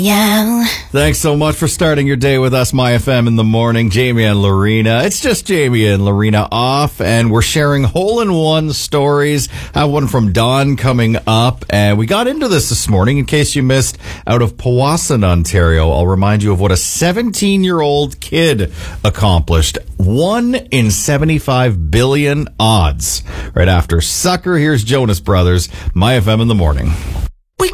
Yeah. Thanks so much for starting your day with us, My FM in the morning. Jamie and Lorena. It's just Jamie and Lorena off, and we're sharing hole-in-one stories. I have one from Dawn coming up, and we got into this morning in case you missed out of Powassan, Ontario. I'll remind you of what a 17-year-old kid accomplished. 1 in 75 billion odds. Right after Sucker, here's Jonas Brothers, My FM in the morning.